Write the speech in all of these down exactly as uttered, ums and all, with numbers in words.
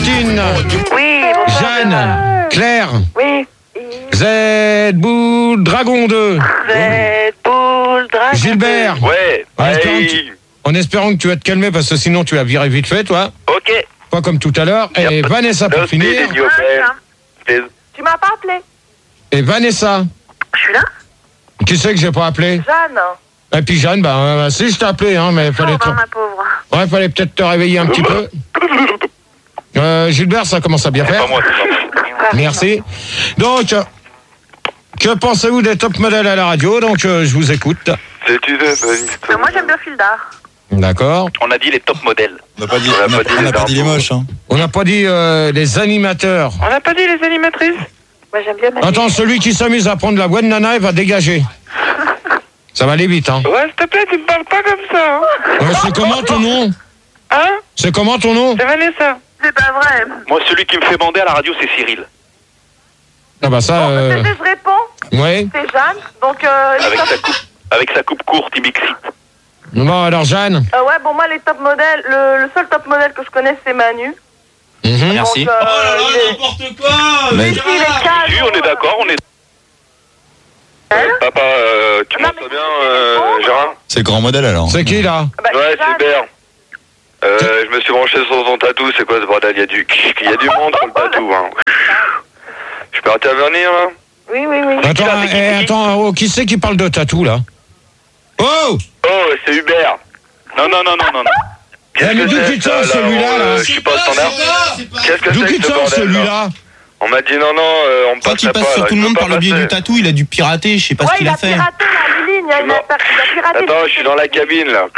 Clémentine. Oui, bonsoir. Jeanne. Claire. Oui. Z Boule Dragon deux. Z Boule Dragon. Gilbert. Ouais. En espérant, que Hey. tu, en espérant que tu vas te calmer parce que sinon tu vas virer vite fait, toi. Ok. Pas comme tout à l'heure. Et Vanessa pour finir. C'est- Tu m'as pas appelé? Et Vanessa. Je suis là. Qui c'est que j'ai pas appelé? Jeanne. Et puis Jeanne, bah, euh, si je t'ai appelé, hein, mais fallait, Oh, te... ben, ma pauvre. ouais, fallait peut-être te réveiller un petit peu. Euh, Gilbert, ça commence à bien C'est faire. pas moi, c'est pas moi. Merci. Donc, euh, que pensez-vous des top modèles à la radio? Donc, euh, je vous écoute. C'est tu sais, Mais moi, j'aime bien Fildar. D'accord. On a dit les top modèles. On n'a pas dit, On a on a- pas dit on les n'a pas dit les infos. moches. Hein. On n'a pas dit euh, les animateurs. On n'a pas dit les animatrices. Moi, j'aime bien Manu. Attends, celui qui s'amuse à prendre la voix de Nana, il va dégager. Ça va aller vite, hein. Ouais, s'il te plaît, tu me parles pas comme ça. Hein, Ouais, c'est comment ton nom? hein C'est comment ton nom? C'est Vanessa. C'est pas vrai. Moi, celui qui me fait bander à la radio, c'est Cyril. Ah bah ça, Bon, euh... c'est- je réponds. ouais. C'est Jeanne. Donc, euh, les Avec top- sa coupe, avec sa coupe courte, il m'excite. Bon, alors Jeanne. Euh, ouais, bon, moi, les top modèles, le, le seul top modèle que je connais, c'est Manu. Mhm. Merci. Donc, euh, il est- n'importe quoi. Mais- il est calme. Oui, on est d'accord, on est... Hein Papa, euh, tu Non, m'entends mais bien, tu sais euh, répondre. Gérard? C'est le grand modèle alors. C'est qui, là? Bah, Ouais, Jeanne. super. Euh, je me suis branché sur ton tatou, c'est quoi ce bordel? Il y a du, il y a du monde sur le tatou, hein. Je peux intervenir, là? Oui, oui, oui. Attends, là, c'est qui, eh, c'est qui attends, oh, qui c'est qui parle de tatou, là? Oh! Oh, c'est Hubert. Non, non, non, non, non, non. Eh, mais d'où c'est, qui ça, sort celui-là, on, là? euh, Je suis pas standard. Qu'est-ce que D'où c'est qui que ce sort bordel, là? celui-là? On m'a dit non, non, euh, on me Quand il passerait passe pas, sur là, tout je le peux monde pas par le biais passer. du tatou, il a dû pirater, je sais pas Ouais, ce qu'il il a a fait. piraté la ligne. Il a, Non. per- il a piraté. Attends, je suis dans la cabine, là.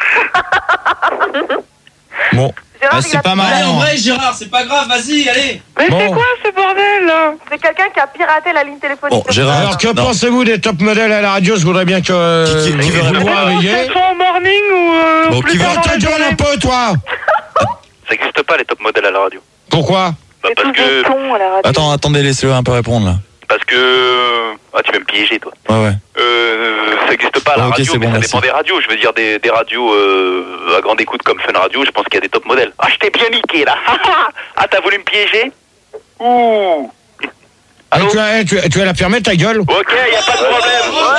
Bon, Gérard, Ah, il c'est a pas piraté. marrant. En vrai, Gérard, c'est pas grave, vas-y, allez. Mais Bon. c'est quoi ce bordel, là? C'est quelqu'un qui a piraté la ligne téléphonique. Bon, Gérard. alors que Non. pensez-vous des top modèles à la radio? Je voudrais bien que euh, Qui- qui- qui veut vous répondre vous réveillez. Ils sont en morning ou euh, Bon, plus qui tard veut- dans Ta la gueule journée? un peu, toi! Ça existe pas, les top modèles à la radio. Pourquoi? Bah, parce que... Ton à la radio. Attends, attendez, laissez-le un peu répondre là. Parce que... Ah, tu vas me piéger, toi. Ouais, ouais. Euh, ça existe pas à la Ah, ok, radio, c'est mais bon, ça merci. dépend des radios. Je veux dire, des, des radios euh, à grande écoute comme Fun Radio, je pense qu'il y a des top modèles. Ah, je t'ai bien niqué, là. Ah, t'as voulu me piéger? Ouh. Eh, Allô? tu, vas, eh, tu, tu vas la fermer, ta gueule? Ok, y a pas de problème.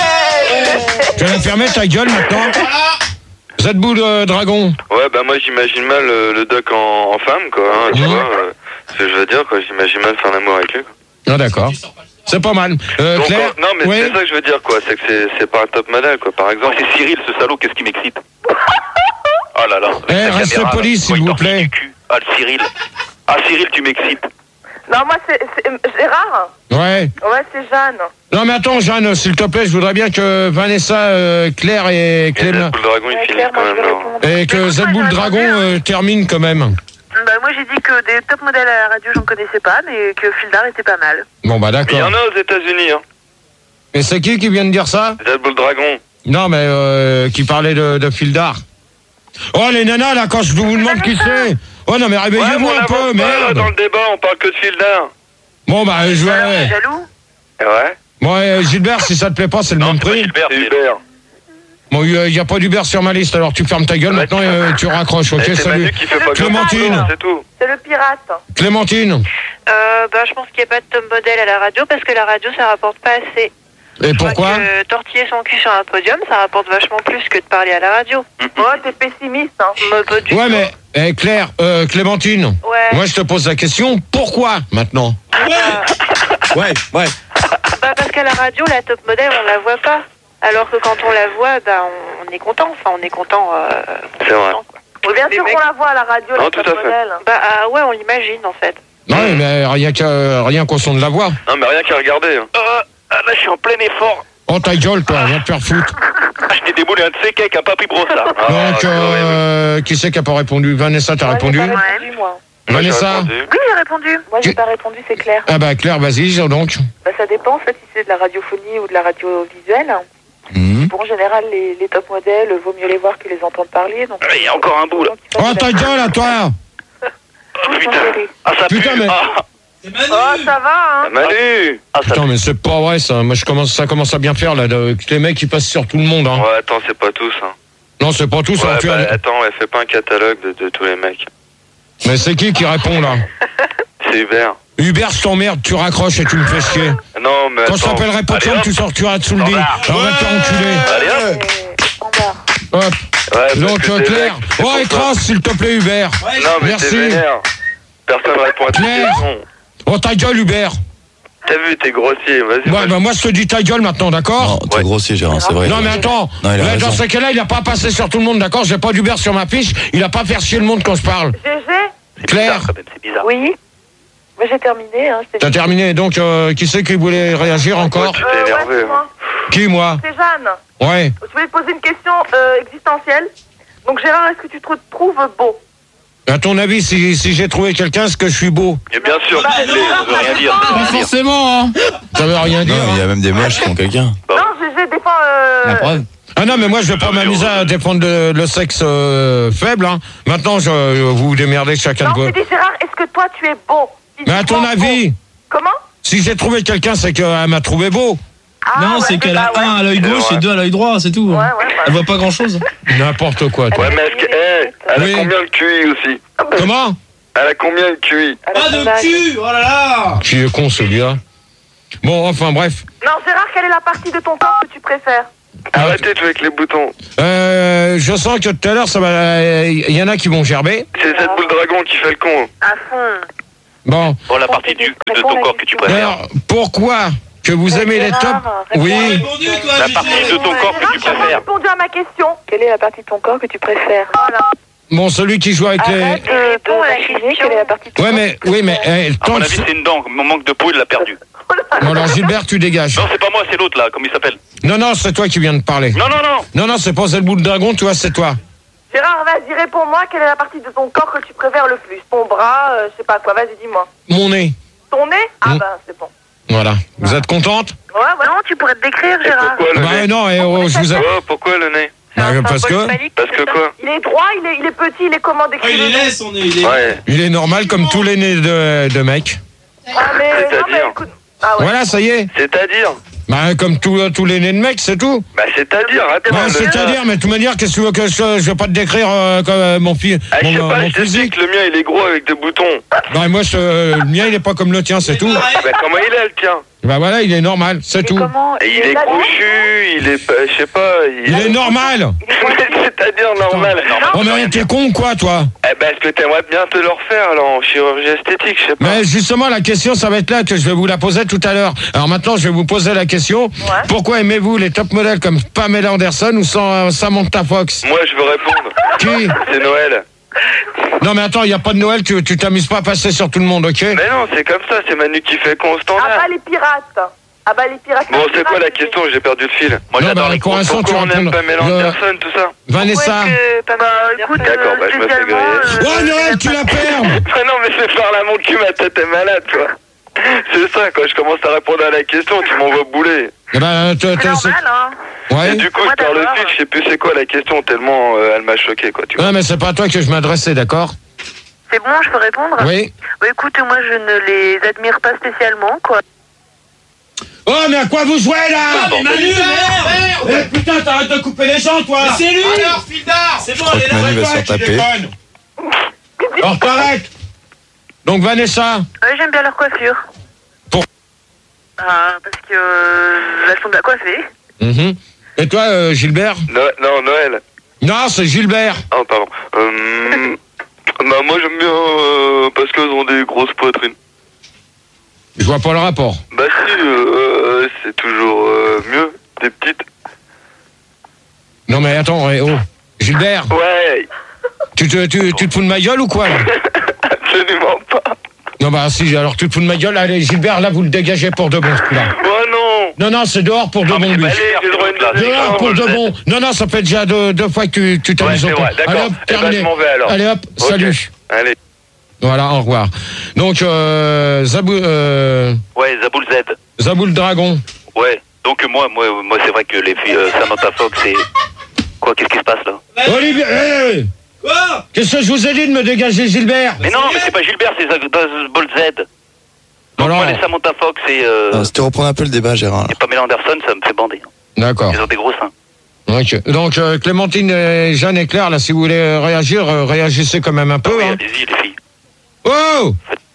Tu vas la fermer, ta gueule, maintenant? Z Boule euh, Dragon. Ouais, bah moi j'imagine mal euh, le doc en, en femme, quoi. Hein, tu Mhm. vois, euh, ce que je veux dire, quoi. J'imagine mal faire l'amour avec lui, quoi. Ah, d'accord. C'est pas mal. Euh, Donc, Claire? euh, non, mais Oui. c'est ça que je veux dire, quoi. C'est que c'est, c'est pas un top modèle, quoi. Par exemple, c'est Cyril, ce salaud, qu'est-ce qui m'excite? Oh là là. Eh, avec la reste caméra, poli, là. s'il Moi, il vous tortille plaît. du cul. Ah, le Cyril. Ah, Cyril, tu m'excites. Non, moi, c'est c'est- Gérard. Ouais. Ouais, c'est Jeanne. Non, mais attends, Jeanne, s'il te plaît, je voudrais bien que Vanessa, euh, Claire et Et Clément... le dragon, il Ouais, finit Claire, quand moi, je même, vais là. répondre. Et que Écoute, Z moi, Boule j'ai Dragon répondu, hein. euh, termine quand même. Bah, moi, j'ai dit que des top modèles à la radio, j'en connaissais pas, mais que Fildar était pas mal. Bon, bah Mais il y d'accord. en a aux États-Unis, hein. Et c'est qui qui vient de dire ça? Red Bull Dragon. Non, mais euh, qui parlait de, de Fildar. Oh, les nanas, là, quand je vous demande qui c'est. Oh, non, mais Ouais, réveillez-vous mais on un peu, avance pas, là, merde. dans le débat, on parle que de Fildar. Bon, bah, je Alors, vais... jaloux. Ouais. Bon, euh, Gilbert, si ça te plaît pas, c'est le Non, même c'est pas prix. Gilbert, c'est Hubert. Bon, il n'y a pas d'Uber sur ma liste, alors tu fermes ta gueule, Ouais, maintenant tu- euh, tu raccroches, ok? Eh, c'est Salut. Manu qui fait pas Clémentine. grand-chose, c'est tout. C'est le pirate. Clémentine. Euh, bah, je pense qu'il n'y a pas de top modèle à la radio parce que la radio ça rapporte pas assez. Et Je crois pourquoi? que tortiller son cul sur un podium ça rapporte vachement plus que de parler à la radio. Ouais, t'es pessimiste, hein. Mais pas du Ouais, tout. mais, eh, Claire, euh, Clémentine. Ouais. Moi, je te pose la question, pourquoi maintenant? Ouais, ouais. Bah, parce qu'à la radio, la top modèle, on la voit pas. Alors que quand on la voit, bah, on, on est content. Enfin, on est content. Euh, C'est vrai. content, quoi. Oui, bien Les sûr mecs- qu'on la voit à la radio, Non, la tout top à fait. modèle. Bah, ah, ouais, on l'imagine en fait. Non, mais rien qu'à rien qu'au son de la voix. Non, mais rien qu'à regarder. Hein. Euh, ah, là, je suis en plein effort. Oh, ta gueule, toi, va te faire foutre. Ah, je t'ai déboulé un de ces cakes, un papy brossard. Ah, Donc, c'est horrible. euh, qui c'est qui a pas répondu? Vanessa, t'as Moi, j'ai répondu? pas répondu, moi. Moi, j'ai Vanessa? répondu. Oui, j'ai répondu. Moi, j'ai Tu- pas répondu, c'est clair. Ah bah, Claire, vas-y, donc. Bah, ça dépend, en fait, si c'est de la radiophonie ou de la radiovisuelle. Mhm. Bon, en général, les, les top modèles, vaut mieux les voir que les entendre parler. Donc, Ah, il y a encore un bout, là. Oh, ta gueule, à toi! Oh, putain. Ah, ça Putain, pue. mais- Ah, C'est Manu. Oh, ça va, hein. Manu. Ah, ça Putain, mais c'est pas vrai, ça. Moi, je commence, ça commence à bien faire, là. de- que les mecs, ils passent sur tout le monde, hein. Ouais, attends, c'est pas tous, hein. Non, c'est pas tout, ça. Ouais, tu bah, as- attends, ouais, fais pas un catalogue de, de tous les mecs. Mais c'est qui qui répond, là? c'est Hubert. Hubert, je t'emmerde, tu raccroches et tu me fais chier. Non, mais Quand je attends. t'appellerai pas de Allez, chambre, hop. tu sortiras dessous le lit. Alors va te faire enculer. Allez, hop. Hop. Ouais, parce Donc, que euh, c'est Claire. vrai que c'est Oh, pour ça. écrase, s'il te plaît, Hubert. Ouais, Non, mais Merci. t'es vénère. Personne répond à tes Claire. questions. Oh, ta gueule, Hubert. T'as vu, t'es grossier. Vas-y. Ouais, bah moi, je te dis ta gueule maintenant, d'accord? Non, t'es Ouais. grossier, Gérard, c'est vrai. Non, mais attends. Non, il a Là, dans raison. ce cas-là, il a pas passé sur tout le monde, d'accord? J'ai pas d'Hubert sur ma fiche. Il a pas fait chier le monde quand je parle. G G C'est Claire. bizarre, quand même, c'est bizarre. Oui. Mais j'ai terminé. Hein, T'as terminé. Donc, euh, qui c'est qui voulait réagir encore? Tu t'es énervé. ouais, c'est hein. moi. Qui, moi? C'est Jeanne. Ouais. Je voulais te poser une question euh, existentielle. Donc Gérard, est-ce que tu te trouves beau? À ton avis, si, si j'ai trouvé quelqu'un, est-ce que je suis beau? Et bien sûr, Bah, tu l'es, ça veut rien dire. Pas forcément, hein. Ça veut rien dire. Non, mais il y hein. a même des moches qui ont quelqu'un. Bah. Non, G G défend... Euh... La preuve. Ah non, mais moi, je vais pas m'amuser à défendre le, le sexe euh, faible. Hein. Maintenant, je, vous vous démerdez chacun Non, de vous. j'ai dit Gérard, est-ce que toi tu es beau? Mais à ton Physiquement avis, beau. Comment? si j'ai trouvé quelqu'un, c'est qu'elle m'a trouvé beau. Ah, Non, ouais, c'est qu'elle a ça, ouais. un à l'œil gauche C'est et vrai. deux à l'œil droit, c'est tout. Ouais, ouais, Elle ouais. voit pas grand chose. N'importe quoi, toi. Ouais, mais est-ce que. Eh, elle Oui. a combien de Q I aussi? Comment? Elle a combien de Q I? Elle a Pas son de âge. cul, oh là là. Qui est con, celui-là. Bon, enfin, bref. Non, Gérard, quelle est la partie de ton corps que tu préfères? Arrêtez de jouer avec les boutons. Euh, je sens que tout à l'heure, ça va. Il y en a qui vont gerber. C'est cette boule dragon qui fait le con. À fond. Bon. Bon, la partie du, de ton corps que tu préfères. Alors, pourquoi que vous aimez les tops? Gérard, Oui. T'as répondu, toi, La Gigi. partie de ton corps que tu Gérard, tu n'as pas préfères. répondu à ma question. Quelle est la partie de ton corps que tu préfères? Voilà. Bon, celui qui joue avec les. Arrête de réponds à la vacciner, question. quelle est la partie de ton Ouais, corps mais, que tu oui, mais, préfères? eh, À tant mon que avis, c'est- c'est une dent. Mon manque de peau, il l'a perdu. Bon, alors, Gilbert, tu dégages. Non, c'est pas moi, c'est l'autre là. Comment il s'appelle? Non, non, c'est toi qui viens de parler. Non, non, non. Non, non, c'est pas le bout de dragon, tu vois, c'est toi. Gérard, vas-y, réponds-moi, quelle est la partie de ton corps que tu préfères le plus? Ton bras, euh, je sais pas quoi, vas-y, dis-moi. Mon nez. Ton nez? Ah Mm. ben, c'est bon. Voilà. Vous êtes contente? Ouais, ouais. Non, tu pourrais te décrire, Gérard. Pourquoi le Bah nez? non, eh, oh, je vous ai... Oh, pourquoi le nez? Bah, parce que Parce que quoi? Il est droit, il est, il est petit, il est comment Ah, décrire? il est laid, son nez, il est. Ouais. il est normal comme tous les nez de, de mecs. Ah, mais, non, mais C'est-à-dire écoute. Ah ouais. Voilà, ça y est. C'est-à-dire? Bah, comme tous tous les nez de mecs, c'est tout. Bah, c'est-à-dire, attends. Bah, le- c'est-à-dire, mais de toute manière, qu'est-ce que tu veux que je, je vais pas te décrire euh, comme euh, mon, fi- Ah, je mon, sais euh, pas, mon je t'explique, physique? le mien il est gros avec des boutons. Bah, moi, je, euh, le mien, il est pas comme le tien, c'est tout. Bah, comment il est le tien? Bah voilà, il est normal, c'est tout. Comment? Et il est là, crochu, il est, pas- je sais pas, Il est normal. C'est-à-dire normal. Oh, mais t'es con ou quoi, toi? Eh ben, est-ce que t'aimerais bien te le refaire, là, en chirurgie esthétique, je sais pas. Mais justement, la question, ça va être là que je vais vous la poser tout à l'heure. Alors maintenant, je vais vous poser la question. Pourquoi aimez-vous les top modèles comme Pamela Anderson ou sans, euh, Samantha Fox? Moi, je veux répondre. Qui? C'est Noël. Non, mais attends, il n'y a pas de Noël, tu tu t'amuses pas à passer sur tout le monde, ok? Mais non, c'est comme ça, c'est Manu qui fait con au Ah standard. bah les pirates. Ah bah les pirates. Bon, c'est quoi la les pirates, question? J'ai perdu le fil. Moi, Non, j'adore bah, les pour courses. l'instant, tu Pourquoi on aime réponds. Pamela Le- Anderson, tout ça? Vanessa. Bah, écoute, D'accord, bah, je me fais spécialement, griller. euh, Oh, Noël, tu la perds! Ah non, mais c'est par là mon cul, ma tête est malade, toi. C'est ça, quand je commence à répondre à la question, tu m'envoies bouler. Eh ben, t'es- C'est t'es- normal, hein. Ouais. Et du coup, Moi, je perds le d'abord. fil, je sais plus c'est quoi la question, tellement euh, elle m'a choqué, quoi, tu vois. Non, mais c'est pas à toi que je m'adressais, d'accord? C'est bon, je peux répondre? Oui. Bah, écoute, moi, je ne les admire pas spécialement, quoi. Oh, mais à quoi vous jouez, là? Mais Manu, merde. Eh, putain, t'arrêtes de couper les gens, toi! Mais c'est lui. Alors, Fildar. C'est bon, crois elle est que là. Manu va se faire taper. Alors, t'arrêtes! Donc, Vanessa, Ouais, j'aime bien leur coiffure. Pour- Ah, parce que euh, elles sont bien coiffées. mhm. Et toi, euh, Gilbert? No- non, Noël. Non, c'est Gilbert. Oh, pardon. Euh, bah, moi, j'aime bien euh, parce qu'elles ont des grosses poitrines. Je vois pas le rapport. Bah, si, euh, c'est toujours euh, mieux, des petites. Non, mais attends, eh, oh. Gilbert, Ouais, tu te, tu, tu te fous de ma gueule ou quoi, là? absolument pas. Non, bah, si, alors tu te fous de ma gueule. Allez, Gilbert, là, vous le dégagez pour de bon, ce coup-là. Oh non. Non, non, c'est dehors pour de bon, lui. Allez, j'ai le droit à une deuxième Dehors chance. pour de bon. Non, non, ça fait déjà deux, deux fois que tu tu t'amuses Ouais, c'est autant. vrai, d'accord. Allez, hop, Eh ben, terminé. je m'en vais, alors. Allez, hop, Ok. salut. Allez. Voilà, au revoir. Donc, euh, Zabou, euh, Ouais, Zaboul Z. Zaboul Dragon. Ouais. Donc, moi, moi, moi c'est vrai que les filles, euh, Samantha Fox, c'est. Quoi, qu'est-ce qui se passe là? Olivier, eh, Quoi? qu'est-ce que je vous ai dit de me dégager, Gilbert? Mais non, mais c'est pas Gilbert, c'est Zaboul Z. Donc, Alors, moi, les Samantha Fox et, euh, Non, c'était reprendre un peu le débat, Gérard. et Pamela Anderson, ça me fait bander. d'accord. Ils ont des gros seins. Ok. Donc, euh, Clémentine, et Jeanne et Claire, là, si vous voulez réagir, euh, réagissez quand même un peu. Oui, Hein. allez-y, les filles. Oh! Allez-y,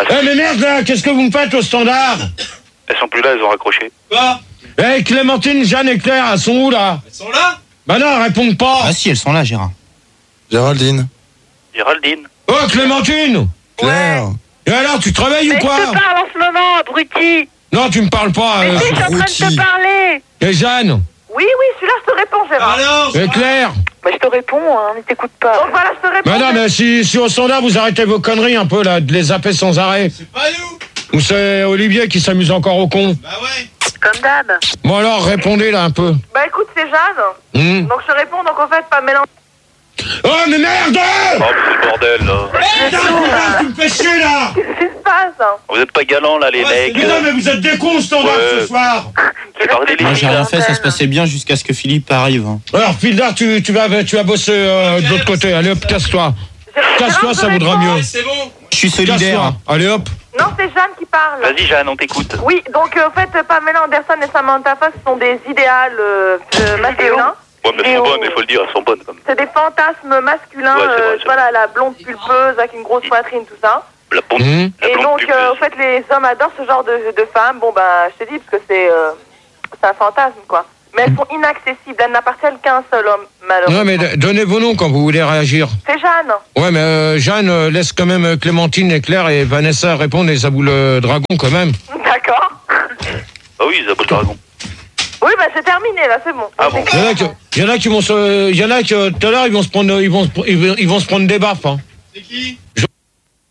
Eh mais merde là, qu'est-ce que vous me faites au standard? Elles sont plus là, elles ont raccroché. Quoi? Eh Clémentine, Jeanne et Claire, elles sont où là? Elles sont là? Bah non, elles répondent pas. Ah si, elles sont là, Gérard. Géraldine. Géraldine. Oh Clémentine. Claire. Et alors, tu travailles Mais ou quoi? je te parle en ce moment, abruti. Non, tu me parles pas. Mais euh, si, je suis en train de te abruti. parler. Et Jeanne? Oui, oui, celui-là, je te réponds, Gérard. Alors, Et Claire? Bah, je te réponds, hein, mais t'écoutes pas. Donc voilà, je te réponds. Bah non, mais si, si au standard vous arrêtez vos conneries un peu là, de les zapper sans arrêt. c'est pas nous. Ou c'est Olivier qui s'amuse encore au con. Bah ouais. Comme d'hab. Bon alors, répondez là un peu. Bah écoute, c'est Jeanne. Hmm. Donc je te réponds, donc en fait, pas mélanger. Oh mais merde! Oh, mais c'est le bordel, là. Putain, tu me fais chier là! Qu'est-ce qui se passe hein? Vous êtes pas galants, là, les Ouais, mecs. Mais non, mais vous êtes des cons au standard Ouais. ce soir! C'est bordel, les Moi, j'ai filles, rien là. fait, ça se passait bien jusqu'à ce que Philippe arrive. hein. Alors, Fildar, tu, tu, vas, tu vas bosser euh, de l'autre côté. Allez hop, casse-toi. Gérard, Casse-toi, je ça te vaudra réponds. mieux. Ouais, c'est bon. Je suis solidaire. Casse-toi. Allez hop. Non, c'est Jeanne qui parle. Vas-y, Jeanne, on t'écoute. Oui, donc euh, en fait, Pamela Anderson et Samantha Fox sont des idéales euh, euh, masculins. Ouais, mais elles Et sont on- bonnes, il faut le dire, elles sont bonnes, comme C'est des fantasmes masculins, Ouais, c'est vrai, euh, c'est tu vois, la, la blonde pulpeuse avec une grosse poitrine, tout ça. la pompe. Mmh. La Et blonde donc, pulpeuse. euh, en fait, les hommes adorent ce genre de, de femmes. Bon, ben, je te dis, parce que c'est euh, c'est un fantasme, quoi. Mais elles sont inaccessibles, elles n'appartiennent qu'à un seul homme, malheureusement. Non, mais d- donnez vos noms quand vous voulez réagir. C'est Jeanne. Ouais, mais euh, Jeanne, euh, laisse quand même euh, Clémentine et Claire et Vanessa répondre et Zabou le dragon quand même. D'accord. Ah oui, Zabou le dragon. Oui, ben, c'est terminé, là, c'est bon. Ah bon. Il y en a qui, il y en a qui vont se, il y en a qui euh, tout à l'heure ils vont se prendre, ils vont, se- ils vont, ils vont se prendre des baffes. Hein. C'est qui? Je-